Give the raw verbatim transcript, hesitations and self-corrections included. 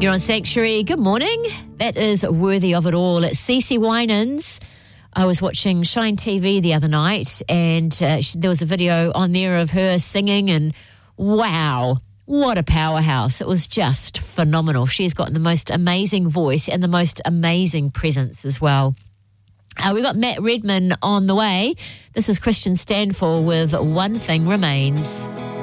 You're on Sanctuary. Good morning. That is Worthy of It All. It's Cece Winans. I was watching Shine T V the other night, and uh, she, there was a video on there of her singing, and wow, what a powerhouse. It was just phenomenal. She's got the most amazing voice and the most amazing presence as well. Uh, we've got Matt Redman on the way. This is Christian Stanford with One Thing Remains.